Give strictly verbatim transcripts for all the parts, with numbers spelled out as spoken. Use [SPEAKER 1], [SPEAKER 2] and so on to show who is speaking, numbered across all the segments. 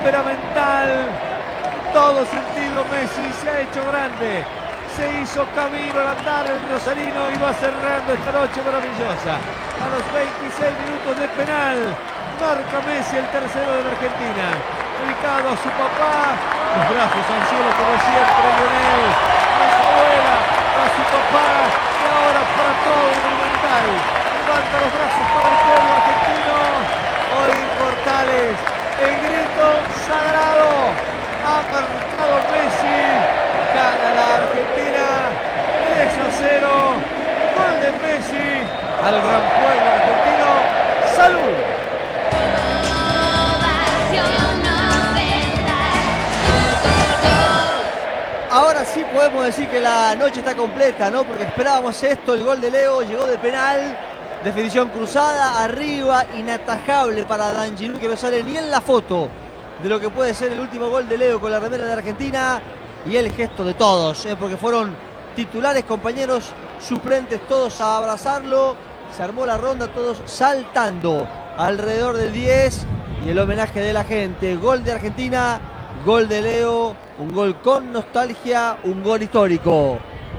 [SPEAKER 1] temperamental. Todo sentido Messi se ha hecho grande. Se hizo camino al andar el rosarino y va cerrando esta noche maravillosa. A los veintiséis minutos de penal, marca Messi el tercero de la Argentina. Dedicado a su papá, los brazos al cielo como siempre, Lionel, a su abuela, a su papá, y ahora para todo el Monumental. Levanta los brazos para el pueblo argentino. Hoy Portales, el grito sagrado. Ha marcado Messi. Gana la Argentina tres a cero. Gol de Messi al gran pueblo argentino. ¡Salud!
[SPEAKER 2] Ahora sí podemos decir que la noche está completa, ¿no? Porque esperábamos esto, el gol de Leo llegó de penal, definición cruzada, arriba, inatajable para D'Angelo, que no sale ni en la foto de lo que puede ser el último gol de Leo con la remera de Argentina, y el gesto de todos, ¿eh? Porque fueron titulares, compañeros, suplentes, todos a abrazarlo, se armó la ronda, todos saltando alrededor del diez, y el homenaje de la gente, gol de Argentina, gol de Leo, un gol con nostalgia, un gol histórico.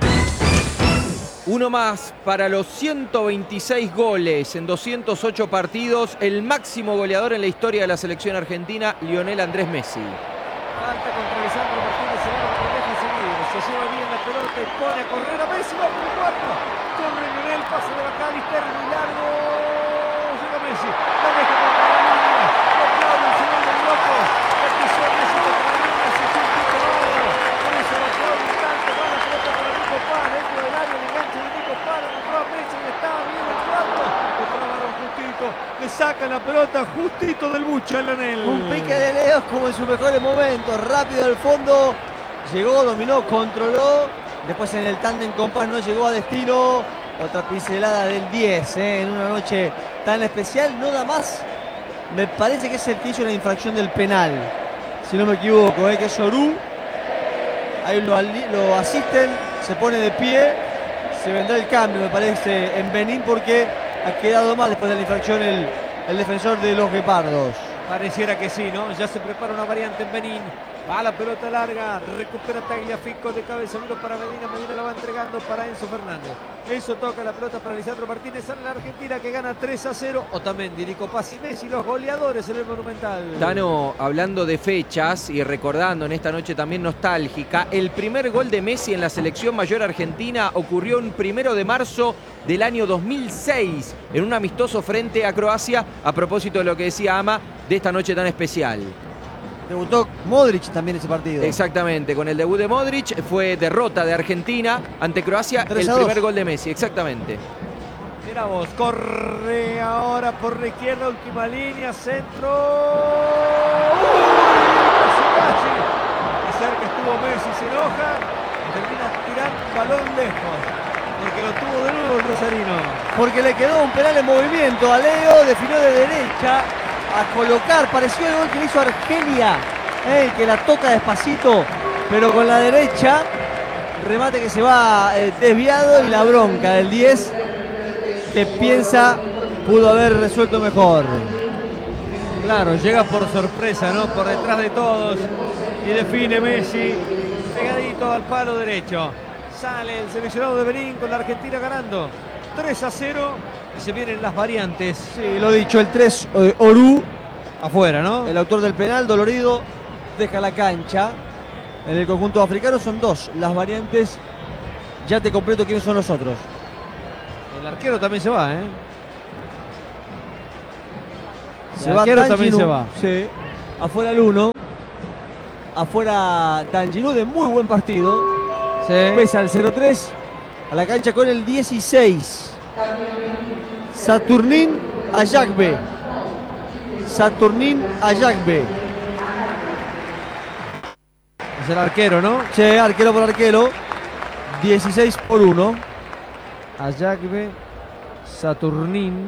[SPEAKER 3] Uno más para los ciento veintiséis goles en doscientos ocho partidos, el máximo goleador en la historia de la selección argentina, Lionel Andrés Messi.
[SPEAKER 1] Falta contra Lisandro Martínez, se va a deja seguir, se lleva bien la pelota y pone a correr a Messi, va por el cuarto. Corre Lionel, pase de McAllister, muy largo, llega Messi, la deja contra la línea, lo aplaude el señor de los locos, la pisó Messi contra la línea, se siente tomado, por eso lo aplaude tanto, va la pelota para Nico Paz, dentro del área, el enganche de Nico Paz, lo compró a Messi, y estaba bien el cuarto, lo trabaron justito, le sacan la pelota justito del bucho a Lionel.
[SPEAKER 2] Un pique de Leo como en sus mejores momentos, rápido al fondo, llegó, dominó, controló, después en el tándem con Paz no llegó a destino, otra pincelada del diez, ¿eh? En una noche tan especial, no da más, me parece que es el que hizo la infracción del penal, si no me equivoco, ¿eh? Que es Orú, ahí lo, lo asisten, se pone de pie, se vendrá el cambio, me parece, en Benín, porque ha quedado mal después de la infracción el, el defensor de los guepardos.
[SPEAKER 1] Pareciera que sí, ¿no? Ya se prepara una variante en Benín. Va la pelota larga, recupera Tagliafico de cabeza, miro para Medina, Medina la va entregando para Enzo Fernández. Enzo toca la pelota para Lisandro Martínez, sale la Argentina que gana tres a cero. Otamendi, Nico Paz y Messi, los goleadores en el Monumental.
[SPEAKER 3] Tano, hablando de fechas y recordando en esta noche también nostálgica, el primer gol de Messi en la selección mayor argentina ocurrió un primero de marzo del año dos mil seis, en un amistoso frente a Croacia, a propósito de lo que decía Ama, de esta noche tan especial.
[SPEAKER 2] Debutó Modric también ese partido.
[SPEAKER 3] Exactamente, con el debut de Modric fue derrota de Argentina ante Croacia, el primer gol de Messi, exactamente.
[SPEAKER 1] Mira vos, corre ahora por la izquierda, última línea, centro. Casi, casi. Y cerca estuvo Messi, se enoja, termina tirando un balón lejos, porque lo tuvo de nuevo el rosarino.
[SPEAKER 2] Porque le quedó un penal en movimiento a Leo, definió de derecha a colocar, pareció el gol que le hizo Argelia, eh, que la toca despacito, pero con la derecha, remate que se va eh, desviado, y la bronca del diez, que piensa pudo haber resuelto mejor.
[SPEAKER 1] Claro, llega por sorpresa, ¿no? Por detrás de todos, y define Messi, pegadito al palo derecho. Sale el seleccionado de Benín con la Argentina ganando tres a cero. Y se vienen las variantes.
[SPEAKER 2] Sí, lo dicho, el tres, eh, Orú,
[SPEAKER 1] afuera, ¿no?
[SPEAKER 2] El autor del penal, dolorido, deja la cancha. En el conjunto africano son dos las variantes. Ya te completo quiénes son los otros.
[SPEAKER 1] El arquero también se va, ¿eh?
[SPEAKER 2] Se
[SPEAKER 1] el
[SPEAKER 2] va
[SPEAKER 1] arquero
[SPEAKER 2] D'Angelo,
[SPEAKER 1] también se va.
[SPEAKER 2] Sí. Afuera el uno. Afuera D'Angelo, de muy buen partido.
[SPEAKER 1] Sí.
[SPEAKER 2] Pesa el cero tres. A la cancha con el dieciséis. Saturnín Ayagbe. Saturnín Ayagbe.
[SPEAKER 1] Es el arquero, ¿no?
[SPEAKER 2] Sí, arquero por arquero. dieciséis por uno.
[SPEAKER 1] Ayagbe, Saturnín.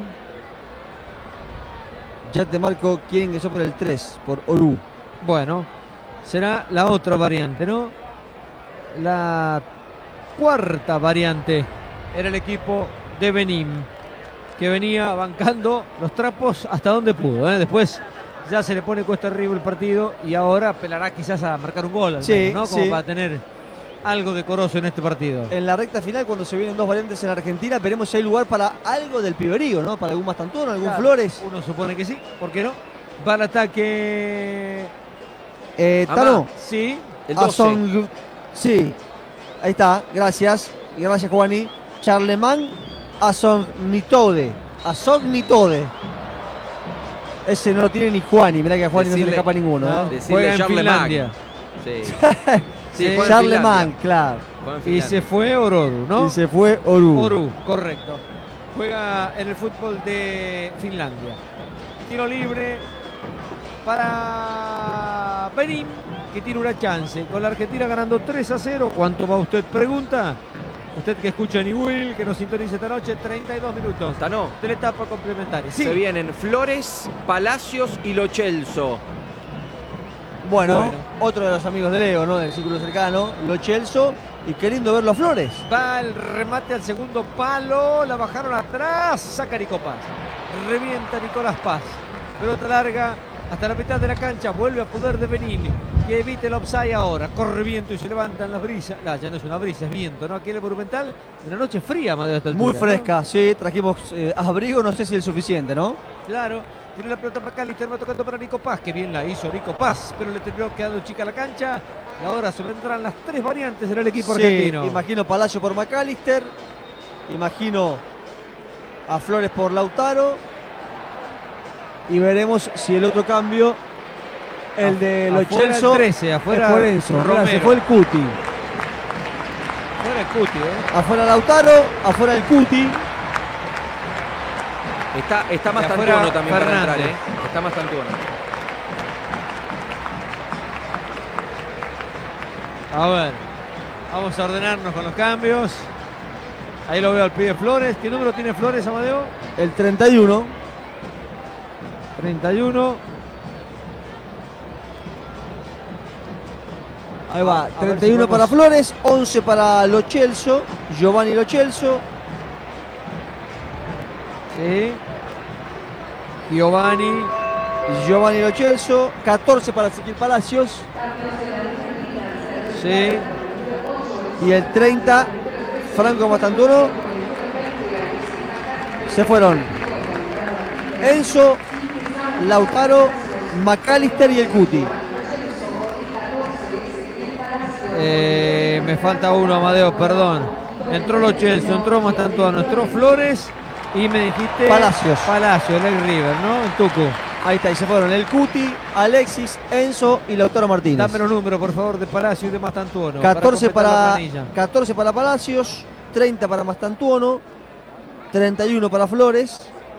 [SPEAKER 2] Ya te marco quién ingresó por el tres, por Orú.
[SPEAKER 1] Bueno, será la otra variante, ¿no? La cuarta variante era el equipo de Benín, que venía bancando los trapos hasta donde pudo, ¿eh? Después ya se le pone cuesta arriba el partido y ahora apelará quizás a marcar un gol, al
[SPEAKER 2] Sí,
[SPEAKER 1] menos, ¿no? Como
[SPEAKER 2] sí.
[SPEAKER 1] para tener algo decoroso en este partido.
[SPEAKER 2] En la recta final, cuando se vienen dos variantes en Argentina, veremos si hay lugar para algo del piberío, ¿no? Para algún Mastantuono, algún
[SPEAKER 1] Claro,
[SPEAKER 2] Flores.
[SPEAKER 1] Uno supone que sí, ¿por qué no? Va al ataque.
[SPEAKER 2] Eh,
[SPEAKER 3] Amá.
[SPEAKER 2] Tano,
[SPEAKER 1] Sí.
[SPEAKER 3] El doce.
[SPEAKER 2] Asong- sí, ahí está, gracias. Y gracias, Juani. Charlemagne Asognitode. Asognitode. Ese no lo tiene ni Juani, mirá que a Juani no se le
[SPEAKER 3] Decirle-
[SPEAKER 2] escapa ninguno.
[SPEAKER 1] Ah,
[SPEAKER 2] ¿no?
[SPEAKER 3] Decirle
[SPEAKER 1] Juega en
[SPEAKER 3] Charlemagne.
[SPEAKER 1] Finlandia.
[SPEAKER 3] Sí.
[SPEAKER 1] Sí,
[SPEAKER 3] Sí, juega en
[SPEAKER 2] Charlemagne,
[SPEAKER 3] Finlandia.
[SPEAKER 2] claro.
[SPEAKER 3] Juega en
[SPEAKER 1] Y
[SPEAKER 3] Finlandia.
[SPEAKER 1] se fue Ororu, ¿no?
[SPEAKER 2] Y se fue Oru.
[SPEAKER 1] Oru, correcto. Juega en el fútbol de Finlandia. Tiro libre para Benín, que tiene una chance. Con la Argentina ganando tres a cero. ¿Cuánto va usted? Pregunta. Usted que escucha en Will, que nos sintoniza esta noche, treinta y dos minutos
[SPEAKER 3] Tano,
[SPEAKER 1] de la etapa complementaria. Sí,
[SPEAKER 3] se vienen Flores, Palacios y Lo Celso.
[SPEAKER 2] Bueno,
[SPEAKER 1] Bueno.
[SPEAKER 2] otro de los amigos de Leo, ¿no? Del círculo cercano, Lo Celso. Y qué lindo verlo a Flores.
[SPEAKER 1] va el remate al segundo palo. La bajaron atrás. Saca Nico Paz. Revienta Nicolás Paz. Pelota larga hasta la mitad de la cancha. Vuelve a poder de Benín. Y evite el offside ahora. Corre viento y se levantan las brisas. Ah, ya no es una brisa, es viento, ¿no? Aquí en el Monumental. Una noche fría, más de esta
[SPEAKER 2] Muy
[SPEAKER 1] altura, ¿no?
[SPEAKER 2] fresca, sí. Trajimos eh, abrigo, no sé si es suficiente, ¿no?
[SPEAKER 1] Claro. Tiene la pelota para Cálister, va tocando para Nico Paz. Que bien la hizo Nico Paz. Pero le terminó quedando chica la cancha. Y ahora se vendrán las tres variantes del equipo
[SPEAKER 2] Sí,
[SPEAKER 1] argentino.
[SPEAKER 2] imagino Palacio por McAllister. Imagino a Flores por Lautaro. Y veremos si el otro cambio, el de Lo
[SPEAKER 1] Afuera el
[SPEAKER 2] Celso,
[SPEAKER 1] trece, afuera
[SPEAKER 2] es por Enzo. Mirá,
[SPEAKER 1] Romero.
[SPEAKER 2] se fue el Cuti.
[SPEAKER 1] Fuera el Cuti, ¿eh?
[SPEAKER 2] Afuera Lautaro, afuera el Cuti.
[SPEAKER 3] Está, está más
[SPEAKER 1] Y afuera
[SPEAKER 3] Tantuono también para entrar,
[SPEAKER 1] Fernández.
[SPEAKER 3] ¿eh? Está más Tantuono.
[SPEAKER 1] A ver, vamos a ordenarnos con los cambios. Ahí lo veo al pibe Flores. ¿Qué número tiene Flores, Amadeo?
[SPEAKER 2] El treinta y uno.
[SPEAKER 1] treinta y uno.
[SPEAKER 2] Ahí va,
[SPEAKER 1] A ver
[SPEAKER 2] treinta y uno
[SPEAKER 1] si
[SPEAKER 2] para
[SPEAKER 1] podemos-
[SPEAKER 2] Flores, once para Lo Celso, Giovanni Lo Celso.
[SPEAKER 1] Sí. Giovanni.
[SPEAKER 2] Giovanni Lo Celso, catorce para Ezequiel Palacios.
[SPEAKER 1] Sí.
[SPEAKER 2] Y el treinta, Franco Mastantuono. Se fueron Enzo, Lautaro, McAllister y el Cuti.
[SPEAKER 1] Eh, me falta uno, Amadeo, perdón. Entró Lo Celso, entró Mastantuono, entró Flores y me dijiste...
[SPEAKER 2] Palacios.
[SPEAKER 1] Palacios, el River, ¿no? El Tucu.
[SPEAKER 2] Ahí está, y se fueron el Cuti, Alexis, Enzo y Lautaro Martínez.
[SPEAKER 1] Dame los números, por favor, de Palacio y de Mastantuono.
[SPEAKER 2] catorce
[SPEAKER 1] completar la
[SPEAKER 2] para,
[SPEAKER 1] planilla.
[SPEAKER 2] catorce para Palacios, treinta para Mastantuono, treinta y uno para Flores.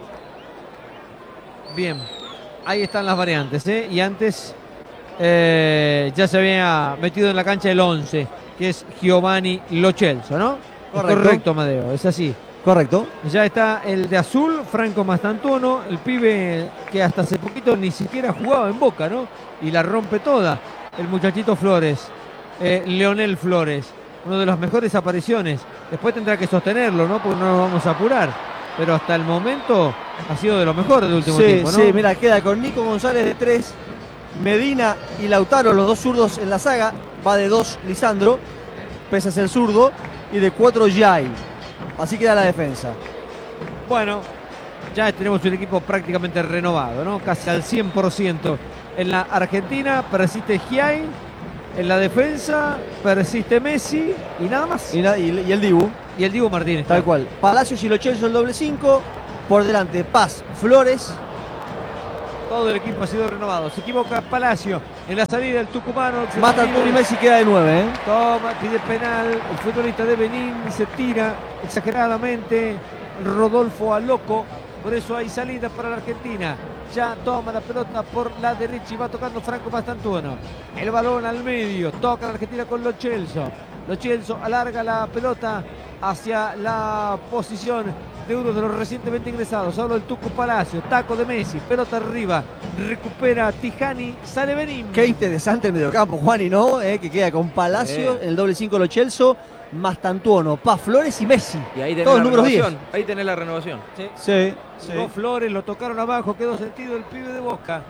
[SPEAKER 1] Bien, ahí están las variantes, ¿eh? Y antes eh, ya se había metido en la cancha el once, que es Giovanni Lo Celso, ¿no? Es
[SPEAKER 2] Correcto.
[SPEAKER 1] correcto, Amadeo, es así.
[SPEAKER 2] Correcto.
[SPEAKER 1] Ya está el de azul, Franco Mastantuono, el pibe que hasta hace poquito ni siquiera jugaba en Boca, ¿no? Y la rompe toda. El muchachito Flores, eh, Leonel Flores, una de las mejores apariciones. Después tendrá que sostenerlo, ¿no? Porque no nos vamos a apurar. Pero hasta el momento ha sido de lo mejor del último
[SPEAKER 2] Sí,
[SPEAKER 1] tiempo, ¿no?
[SPEAKER 2] sí, mira, queda con Nico González de tres, Medina y Lautaro, los dos zurdos en la saga. Va de dos Lisandro, pese a ser zurdo, y de cuatro Jai. Así queda la defensa.
[SPEAKER 1] Bueno, ya tenemos un equipo prácticamente renovado, ¿no? Casi al cien por ciento. En la Argentina persiste Giai, en la defensa persiste Messi y nada más.
[SPEAKER 2] Y, na- y- y el Dibu,
[SPEAKER 1] Y el Dibu Martínez.
[SPEAKER 2] tal cual. Palacios y Lo Celso el doble cinco. Por delante Paz, Flores.
[SPEAKER 1] Todo el equipo ha sido renovado. Se equivoca Palacio en la salida del tucumano. Se
[SPEAKER 2] Mastantuono y
[SPEAKER 1] tira,
[SPEAKER 2] Messi queda de nueve, ¿eh?
[SPEAKER 1] Toma, pide penal. El futbolista de Benín se tira exageradamente. Rodolfo a loco. Por eso hay salida para la Argentina. Ya toma la pelota por la derecha y va tocando Franco Mastantuono. El balón al medio. Toca la Argentina con Lo Celso. Lo Celso alarga la pelota hacia la posición de uno de los recientemente ingresados. Solo el Tucu Palacio. Taco de Messi. Pelota arriba. Recupera Tijani. Sale Benín.
[SPEAKER 2] Qué interesante el mediocampo, Juani, ¿no? Eh, que queda con Palacios,
[SPEAKER 3] Sí.
[SPEAKER 2] el doble cinco Lo Celso, Mastantuono, Paz, Flores y Messi.
[SPEAKER 3] Y ahí tenés
[SPEAKER 2] Todos
[SPEAKER 3] la
[SPEAKER 2] números diez.
[SPEAKER 3] renovación. Ahí tenés la renovación.
[SPEAKER 1] Sí.
[SPEAKER 2] Sí,
[SPEAKER 1] Jugó Flores, lo tocaron abajo, quedó sentido el pibe de Boca.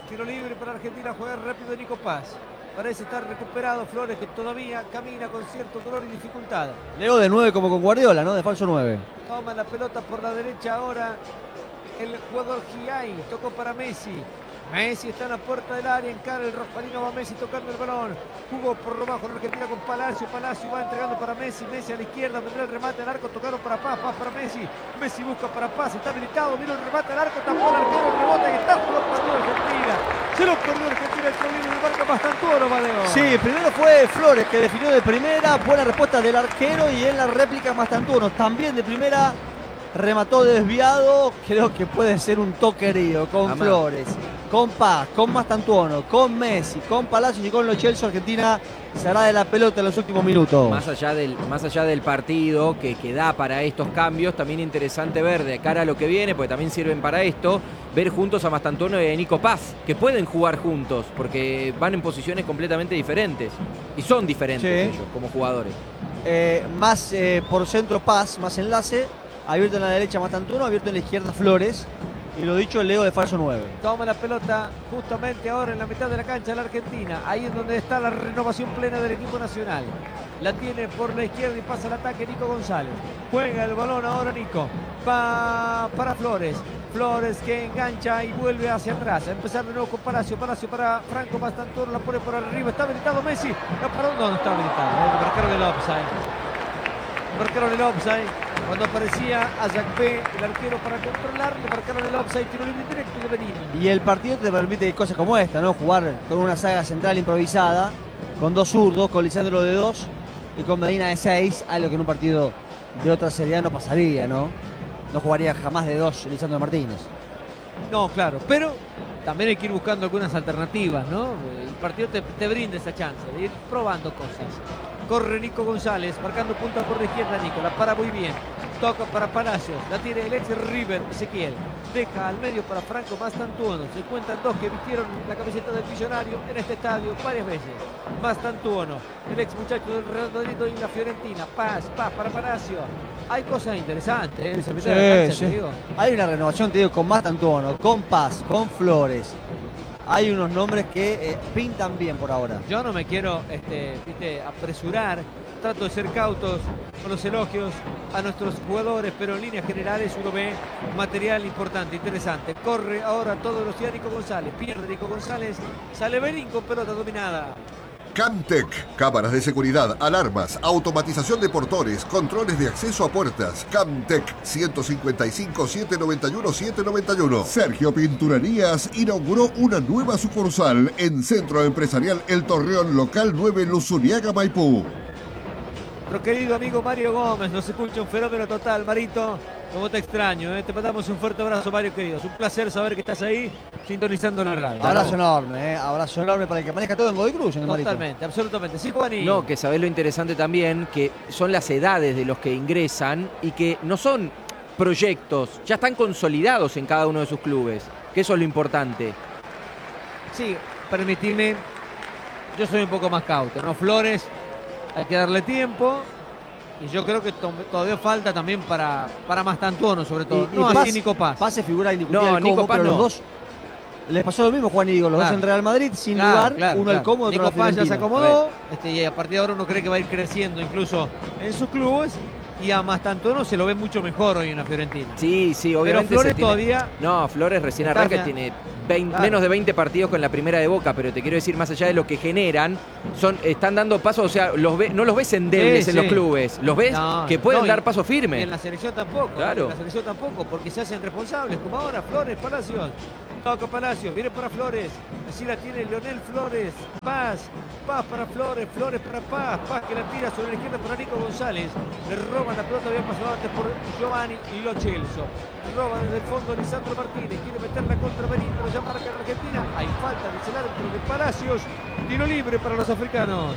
[SPEAKER 1] Tiro libre para Argentina, juega rápido Nico Paz. Parece estar recuperado Flores, que todavía camina con cierto dolor y dificultad.
[SPEAKER 2] Leo de nueve como con Guardiola, ¿no? De falso nueve.
[SPEAKER 1] Toma la pelota por la derecha ahora el jugador Giai. Tocó para Messi. Messi está en la puerta del área, encara el rosparino, va Messi tocando el balón. Jugó por lo bajo en Argentina con Palacio. Palacio va entregando para Messi. Messi a la izquierda, vendrá el remate al arco, tocaron para Paz. Paz para Messi. Messi busca para Paz, está habilitado. Vino el remate al arco, tapó el arquero, el rebote que está, se lo perdió Argentina. Se lo perdió Argentina, el Torino de marca Mastantuono, Valeo.
[SPEAKER 2] Sí, primero fue Flores que definió de primera, buena respuesta del arquero y en la réplica Mastantuono también de primera. Remató desviado, creo que puede ser un toquerío con
[SPEAKER 3] Amá.
[SPEAKER 2] Flores, con Paz, con Mastantuono, con Messi, con Palacios y con Lo Celso. Argentina se hará de la pelota en los últimos minutos.
[SPEAKER 3] Más allá del, más allá del partido que, que da para estos cambios, también interesante ver de cara a lo que viene, porque también sirven para esto, ver juntos a Mastantuono y a Nico Paz, que pueden jugar juntos, porque van en posiciones completamente diferentes, y son diferentes
[SPEAKER 2] Sí.
[SPEAKER 3] ellos como jugadores.
[SPEAKER 2] Eh, más eh, por centro Paz, más enlace, abierto en la derecha Mastantuono, abierto en la izquierda Flores, y lo dicho Leo de falso nueve.
[SPEAKER 1] Toma la pelota justamente ahora en la mitad de la cancha de la Argentina. Ahí es donde está la renovación plena del equipo nacional. La tiene por la izquierda y pasa el ataque Nico González. Juega el balón ahora Nico. Va para Flores. Flores que engancha y vuelve hacia atrás. A empezar de nuevo con Palacio. Palacio para Franco Mastantuono. La pone por arriba. Está habilitado Messi. No, perdón, no, no está habilitado. Eh, marcaron el offside. Marcaron el offside. Cuando aparecía a Jacquet, el arquero, para controlar, le marcaron el offside, tiro libre directo de Benini.
[SPEAKER 2] Y el partido te permite cosas como esta, ¿no? Jugar con una saga central improvisada, con dos zurdos, con Lisandro de dos y con Medina de seis, algo que en un partido de otra seriedad no pasaría, ¿no? No jugaría jamás de dos Lisandro Martínez.
[SPEAKER 1] No, claro, pero también hay que ir buscando algunas alternativas, ¿no? El partido te, te brinda esa chance de ir probando cosas. Corre Nico González, marcando punta por la izquierda Nico, la para muy bien. Toca para Palacios, la tiene el ex River, Ezequiel. Deja al medio para Franco Mastantuono. Se cuentan dos que vistieron la camiseta del Millonario en este estadio varias veces. Mastantuono, el ex muchacho del Real Madrid y la Fiorentina. Paz, Paz para Palacios. Hay cosas interesantes, ¿eh? Se mete a la cancha,
[SPEAKER 2] Sí,
[SPEAKER 1] te
[SPEAKER 2] sí.
[SPEAKER 1] digo.
[SPEAKER 2] Hay una renovación, te digo, con Mastantuono, con Paz, con Flores. Hay unos nombres que eh, pintan bien por ahora.
[SPEAKER 1] Yo no me quiero este, viste, apresurar, trato de ser cautos con los elogios a nuestros jugadores, pero en líneas generales uno ve material importante, interesante. Corre ahora a toda velocidad Nico González, pierde Nico González, sale Berín con pelota dominada.
[SPEAKER 4] Camtec, cámaras de seguridad, alarmas, automatización de portones, controles de acceso a puertas. Camtec, ciento cincuenta y cinco, setecientos noventa y uno, setecientos noventa y uno. Sergio Pinturanías inauguró una nueva sucursal en Centro Empresarial El Torreón, local nueve, Luzuriaga, Maipú.
[SPEAKER 1] Nuestro querido amigo Mario Gómez, nos escucha un fenómeno total, Marito. Como te extraño, ¿eh? Te mandamos un fuerte abrazo, Mario querido. Es un placer saber que estás ahí sintonizando la radio.
[SPEAKER 2] Abrazo enorme, ¿eh? Abrazo enorme para el que maneja todo en Godoy Cruz, en el Marito.
[SPEAKER 1] Totalmente, absolutamente. Sí, Juani.
[SPEAKER 3] No, que sabés lo interesante también, que son las edades de los que ingresan y que no son proyectos, ya están consolidados en cada uno de sus clubes, que eso es lo importante.
[SPEAKER 1] Sí, permitime, yo soy un poco más cauto, ¿no? Flores, hay que darle tiempo. Y yo creo que to todavía falta también para, para Mastantuono, sobre todo.
[SPEAKER 2] Y, y
[SPEAKER 1] no
[SPEAKER 2] Paz,
[SPEAKER 1] así Nico Paz.
[SPEAKER 2] Paz se figura indiscutible
[SPEAKER 3] No,
[SPEAKER 2] al
[SPEAKER 3] Nico
[SPEAKER 2] Como,
[SPEAKER 3] Paz
[SPEAKER 2] pero los
[SPEAKER 3] no.
[SPEAKER 2] dos les pasó lo mismo, Juan y Diego, los
[SPEAKER 1] Claro.
[SPEAKER 2] dos en Real Madrid, sin
[SPEAKER 1] Claro,
[SPEAKER 2] lugar,
[SPEAKER 1] claro,
[SPEAKER 2] uno
[SPEAKER 1] claro.
[SPEAKER 2] al Como, otro
[SPEAKER 1] Nico
[SPEAKER 2] al
[SPEAKER 1] Paz ya se
[SPEAKER 2] Fiorentina.
[SPEAKER 1] acomodó, este, y a partir de ahora uno cree que va a ir creciendo incluso en sus clubes. Y a Mastantuono se lo ve mucho mejor hoy en la Fiorentina.
[SPEAKER 3] Sí, sí,
[SPEAKER 1] Pero
[SPEAKER 3] obviamente.
[SPEAKER 1] Flores
[SPEAKER 3] se tiene-
[SPEAKER 1] todavía...
[SPEAKER 3] No, Flores recién
[SPEAKER 1] Está
[SPEAKER 3] arranca,
[SPEAKER 1] ya-
[SPEAKER 3] tiene veinte,
[SPEAKER 1] Claro.
[SPEAKER 3] menos de veinte partidos con la primera de Boca, pero te quiero decir, más allá de lo que generan, son, están dando pasos, o sea, los ve- no los ves endebles
[SPEAKER 1] Sí,
[SPEAKER 3] en los
[SPEAKER 1] sí.
[SPEAKER 3] clubes, los ves
[SPEAKER 1] No,
[SPEAKER 3] que pueden
[SPEAKER 1] no, y-
[SPEAKER 3] dar pasos
[SPEAKER 1] Y
[SPEAKER 3] firmes.
[SPEAKER 1] en la selección tampoco.
[SPEAKER 3] Claro.
[SPEAKER 1] En la selección tampoco, porque se hacen responsables, como ahora Flores, Palacios. Toca Palacios, viene para Flores. Así la tiene Leonel Flores. Paz, Paz para Flores, Flores para Paz. Paz que la tira sobre la izquierda para Nico González. Le roban la pelota, había pasado antes por Giovanni y Lo Celso. Roba desde el fondo Lisandro Martínez. Quiere meterla contra Berín, pero ya marca la Argentina. Hay falta de celar dentro de Palacios. Tiro libre para los africanos.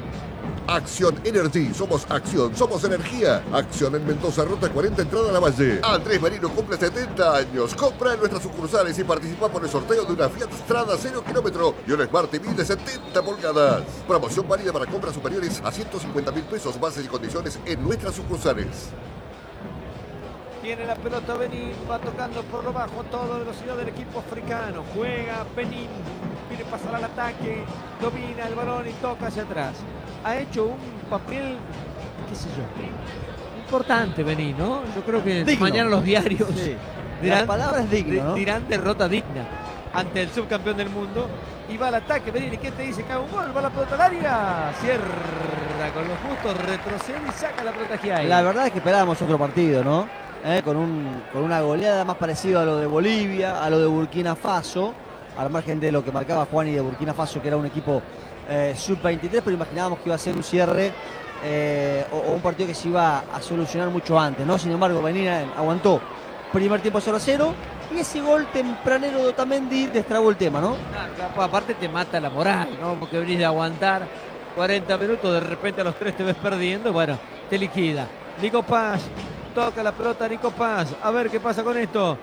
[SPEAKER 4] Acción Energy, somos acción, somos energía. Acción en Mendoza, ruta cuarenta, entrada a la Valle. Andrés Marino cumple setenta años. Compra en nuestras sucursales y participa por el sorteo de una Fiat Strada cero kilómetro y una Smart T V de setenta pulgadas. Promoción válida para compras superiores a ciento cincuenta mil pesos. Bases y condiciones en nuestras sucursales.
[SPEAKER 1] Tiene la pelota Benín, va tocando por lo bajo a toda velocidad del equipo africano. Juega Benín, quiere pasar al ataque, domina el balón y toca hacia atrás. Ha hecho un papel, qué sé yo, importante Benín, ¿no? Yo creo que
[SPEAKER 2] Digno.
[SPEAKER 1] mañana los diarios
[SPEAKER 2] Sí.
[SPEAKER 1] dirán,
[SPEAKER 2] La palabra es digno, ¿no?
[SPEAKER 1] dirán derrota digna ante el subcampeón del mundo. Y va al ataque Benín, ¿y qué te dice? Cae un gol, va la pelota al área, cierra con los justos, retrocede y saca la pelota que hay.
[SPEAKER 2] La verdad es que esperábamos otro partido, ¿no? Eh, con, un, con una goleada más parecida a lo de Bolivia, a lo de Burkina Faso, al margen de lo que marcaba Juan y de Burkina Faso, que era un equipo eh, sub veintitrés, pero imaginábamos que iba a ser un cierre eh, o, o un partido que se iba a solucionar mucho antes, ¿no? Sin embargo, Benín aguantó primer tiempo cero a cero y ese gol tempranero de Otamendi destrabó el tema, ¿no?
[SPEAKER 1] Claro, aparte te mata la moral, ¿no? Porque venís de aguantar cuarenta minutos, de repente a los tres te ves perdiendo, bueno, te liquida. Nico Paz, toca la pelota Nico Paz, a ver qué pasa con esto.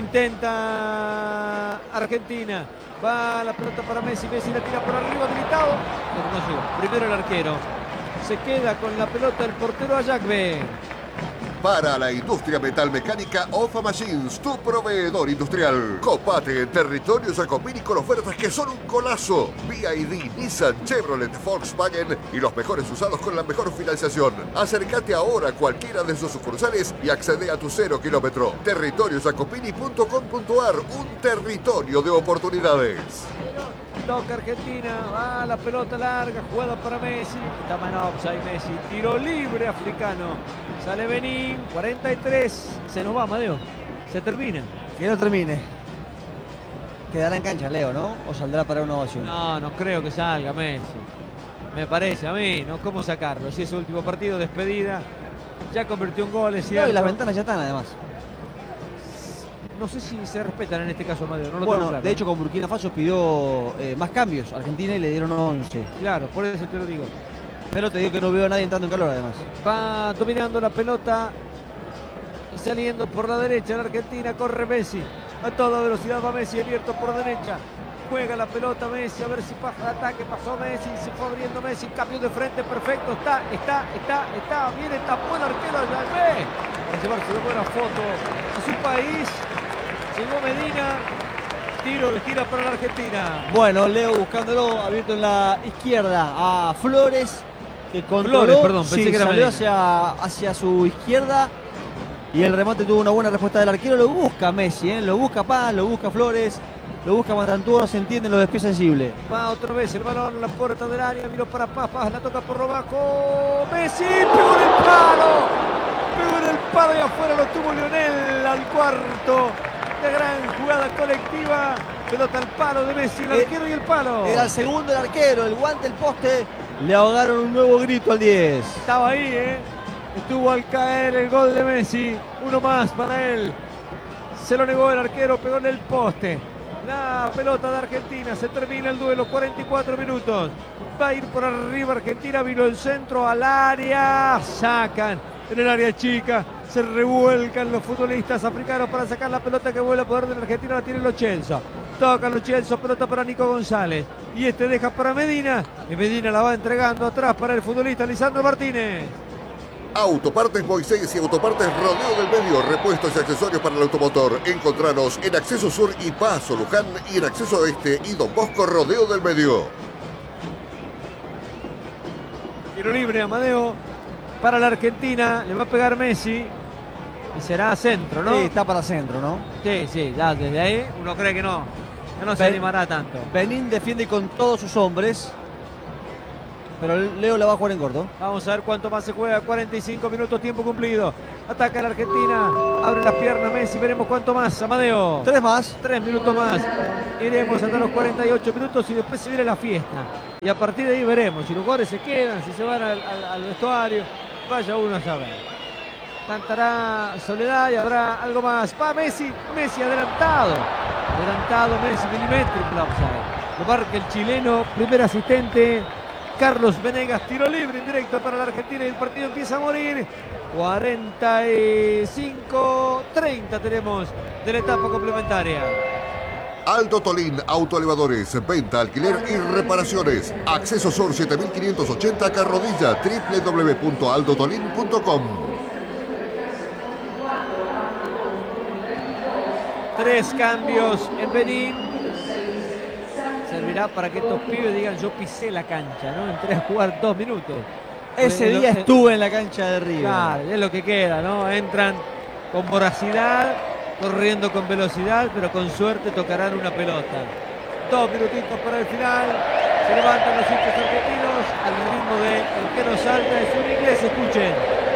[SPEAKER 1] Intenta Argentina, va la pelota para Messi, Messi la tira por arriba, habilitado, pero no llegó. Primero el arquero, se queda con la pelota el portero Ayagbe.
[SPEAKER 4] Para la industria metalmecánica Ofa Machines, tu proveedor industrial. Copate en territorio Jacopini con ofertas que son un colazo. B Y D, Nissan, Chevrolet, Volkswagen y los mejores usados con la mejor financiación. Acércate ahora a cualquiera de sus sucursales y accede a tu cero kilómetro. territorio jacopini punto com punto ar, un territorio de oportunidades.
[SPEAKER 1] Toca Argentina, va la pelota larga, jugada para Messi, está en offside Messi, tiro libre africano, sale Benín, cuarenta y tres, se nos va Amadeo, se termina.
[SPEAKER 2] Que no termine. Quedará en cancha, Leo, ¿no? O saldrá para una ovación.
[SPEAKER 1] No, no creo que salga Messi, me parece a mí, ¿no? ¿Cómo sacarlo? Si es su último partido, despedida, ya convirtió un gol, es
[SPEAKER 2] No,
[SPEAKER 1] cierto.
[SPEAKER 2] y las ventanas ya están, además.
[SPEAKER 1] No sé si se respetan en este caso, Amadeo, no lo
[SPEAKER 2] Bueno,
[SPEAKER 1] tengo claro.
[SPEAKER 2] de hecho, con Burkina Faso pidió eh, más cambios a Argentina y le dieron once.
[SPEAKER 1] Claro, por eso te lo digo.
[SPEAKER 2] Pero te digo que no veo a nadie entrando en calor, además.
[SPEAKER 1] Va dominando la pelota, saliendo por la derecha la Argentina, corre Messi, a toda velocidad va Messi, abierto por derecha, juega la pelota Messi, a ver si pasa el ataque, pasó Messi, se fue abriendo Messi, cambio de frente, perfecto, está, está, está, está, viene, tapó el arquero Ayagbe, para llevarse una buena foto a su país, llegó Medina, tiro de gira para la Argentina.
[SPEAKER 2] Bueno, Leo buscándolo, abierto en la izquierda a Flores, que controló,
[SPEAKER 1] Flores, perdón, pensé
[SPEAKER 2] sí,
[SPEAKER 1] que era
[SPEAKER 2] salió
[SPEAKER 1] Medina.
[SPEAKER 2] hacia, hacia su izquierda y el remate tuvo una buena respuesta del arquero. Lo busca Messi, ¿eh? Lo busca Paz, lo busca Flores, lo busca Matantuono, se entienden los de pie sensible.
[SPEAKER 1] Va otra vez el balón a la puerta del área, miró para Paz, Paz la toca por lo bajo, Messi, pegó en el palo, pegó en el palo y afuera lo tuvo Lionel al cuarto. De gran jugada colectiva, pelota al palo de Messi, el
[SPEAKER 2] Eh,
[SPEAKER 1] arquero y el palo.
[SPEAKER 2] Era el segundo el arquero, el guante, el poste, le ahogaron un nuevo grito al diez.
[SPEAKER 1] Estaba ahí, ¿eh? Estuvo al caer el gol de Messi, uno más para él. Se lo negó el arquero, pegó en el poste. La pelota de Argentina, se termina el duelo, cuarenta y cuatro minutos. Va a ir por arriba Argentina, vino el centro al área, sacan en el área chica, se revuelcan los futbolistas africanos para sacar la pelota que vuela a poder de la Argentina, la tiene Lo Celso. Toca Lo Celso, pelota para Nico González. Y este deja para Medina, y Medina la va entregando atrás para el futbolista Lisandro Martínez.
[SPEAKER 4] Autopartes Moisés y Autopartes Rodeo del Medio, repuestos y accesorios para el automotor. Encontranos en Acceso Sur y Paso Luján y en Acceso Este y Don Bosco Rodeo del Medio.
[SPEAKER 1] Tiro libre, Amadeo, para la Argentina, le va a pegar Messi y será centro, ¿no?
[SPEAKER 2] Sí, está para centro, ¿no?
[SPEAKER 1] Sí, sí, ya desde ahí uno cree que no, que no se
[SPEAKER 2] Ben-
[SPEAKER 1] animará tanto.
[SPEAKER 2] Benín defiende con todos sus hombres, pero Leo la va a jugar en corto.
[SPEAKER 1] Vamos a ver cuánto más se juega, cuarenta y cinco minutos, tiempo cumplido. Ataca la Argentina, abre las piernas Messi, veremos cuánto más, Amadeo.
[SPEAKER 2] Tres más.
[SPEAKER 1] Tres minutos más, iremos hasta los cuarenta y ocho minutos y después se viene la fiesta. Y a partir de ahí veremos si los jugadores se quedan, si se van al, al- al vestuario, vaya uno a saber. Cantará Soledad y habrá algo más. Va Messi, Messi adelantado. Adelantado Messi, milimétrico la offside. Lo marca el chileno, primer asistente, Carlos Venegas, tiro libre en directo para la Argentina y el partido empieza a morir. cuarenta y cinco treinta tenemos de la etapa complementaria.
[SPEAKER 4] Aldo Tolín, autoelevadores, venta, alquiler y reparaciones. Acceso Sur siete mil quinientos ochenta Carrodilla, doble u doble u doble u punto aldo tolín punto com.
[SPEAKER 1] Tres cambios en Benín. Servirá para que estos pibes digan yo pisé la cancha, ¿no? Entré a jugar dos minutos.
[SPEAKER 2] Ese
[SPEAKER 1] Es
[SPEAKER 2] día
[SPEAKER 1] lo-
[SPEAKER 2] estuve en la cancha de River.
[SPEAKER 1] Claro, es lo que queda, ¿no? Entran con voracidad, corriendo con velocidad, pero con suerte tocarán una pelota. Dos minutitos para el final. Se levantan los hinchas argentinos al ritmo de el que nos salta es un inglés. Escuchen.